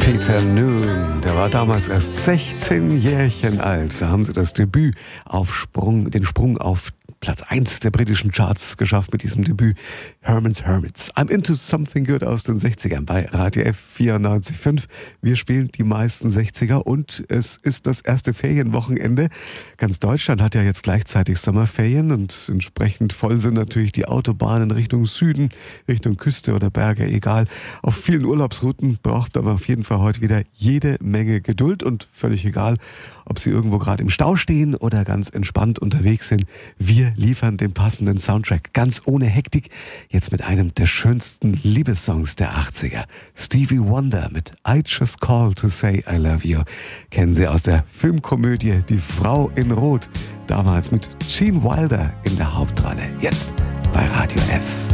Peter Noone, der war damals erst 16 Jährchen alt. Da haben sie das Debüt den Sprung auf Platz 1 der britischen Charts geschafft mit diesem Debüt. Herman's Hermits. I'm into something good aus den 60ern bei Radio F 94.5. Wir spielen die meisten 60er und es ist das erste Ferienwochenende. Ganz Deutschland hat ja jetzt gleichzeitig Sommerferien und entsprechend voll sind natürlich die Autobahnen Richtung Süden, Richtung Küste oder Berge, egal. Auf vielen Urlaubsrouten braucht aber auf jeden Fall heute wieder jede Menge Geduld und völlig egal, ob Sie irgendwo gerade im Stau stehen oder ganz entspannt unterwegs sind. Wir liefern den passenden Soundtrack ganz ohne Hektik. Jetzt mit einem der schönsten Liebessongs der 80er. Stevie Wonder mit I Just Called to Say I Love You. Kennen Sie aus der Filmkomödie Die Frau in Rot. Damals mit Gene Wilder in der Hauptrolle. Jetzt bei Radio F.